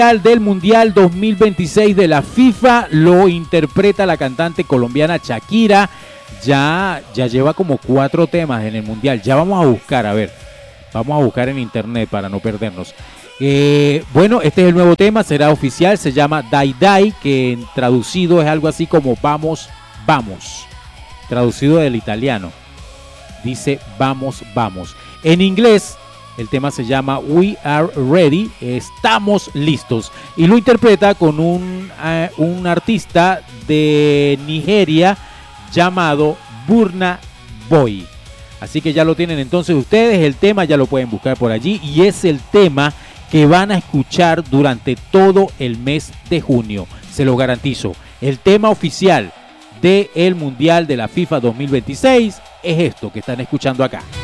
del Mundial 2026 de la FIFA lo interpreta la cantante colombiana Shakira. Ya lleva como 4 temas en el Mundial. Ya vamos a buscar, vamos a buscar en internet para no perdernos. Bueno, este es el nuevo tema, será oficial, se llama Dai Dai, que traducido es algo así como vamos, vamos. Traducido del italiano. Dice vamos, vamos. En inglés, el tema se llama We Are Ready, estamos listos. Y lo interpreta con un artista de Nigeria llamado Burna Boy. Así que ya lo tienen entonces ustedes, el tema ya lo pueden buscar por allí y es el tema que van a escuchar durante todo el mes de junio, se lo garantizo. El tema oficial del Mundial de la FIFA 2026 es esto que están escuchando acá.